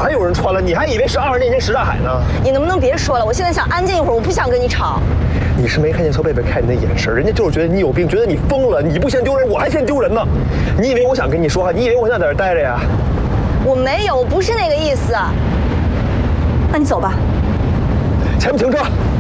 还有人穿了，你还以为是20年前什刹海呢？ 你能不能别说了？我现在想安静一会儿，我不想跟你吵。 你是没看见肖贝贝看你的眼神，人家就是觉得你有病，觉得你疯了。你不嫌丢人，我还嫌丢人呢。你以为我想跟你说话？你以为我想在这待着呀？ 我没有，我不是那个意思。那你走吧。 前面停车。